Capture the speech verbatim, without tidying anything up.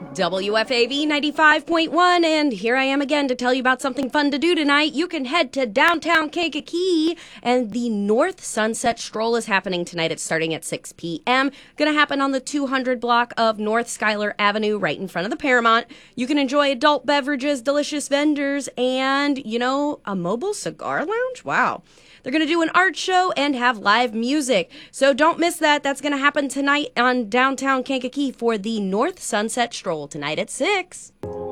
W F A V ninety-five point one, and here I am again to tell you about something fun to do tonight. You can head to downtown Kankakee, and the North Sunset Stroll is happening tonight. It's starting at six p.m. Going to happen on the two hundred block of North Schuyler Avenue, right in front of the Paramount. You can enjoy adult beverages, delicious vendors, and, you know, a mobile cigar lounge? Wow. They're going to do an art show and have live music. So don't miss that. That's going to happen tonight on downtown Kankakee for the North Sunset Stroll tonight at six.